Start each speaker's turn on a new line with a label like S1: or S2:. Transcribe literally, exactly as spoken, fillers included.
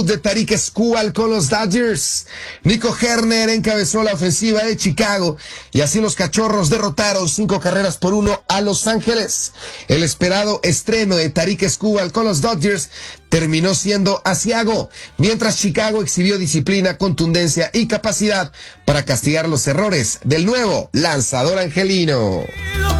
S1: de Tarik Skubal con los Dodgers. Nico Herner encabezó la ofensiva de Chicago y así los Cachorros derrotaron cinco carreras por uno a Los Ángeles. El esperado estreno de Tarik Skubal con los Dodgers terminó siendo aciago, mientras Chicago exhibió disciplina, contundencia y capacidad para castigar los errores del nuevo lanzador angelino.